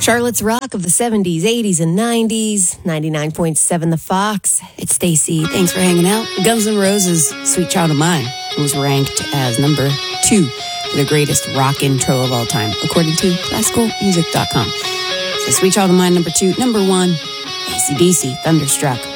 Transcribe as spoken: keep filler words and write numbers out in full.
Charlotte's Rock of the seventies, eighties, and nineties. ninety-nine point seven The Fox. It's Stacy. Thanks for hanging out. Guns N' Roses' Sweet Child of Mine was ranked as number two for the greatest rock intro of all time, according to classical music dot com. So Sweet Child of Mine, number two. Number one, A C D C, Thunderstruck.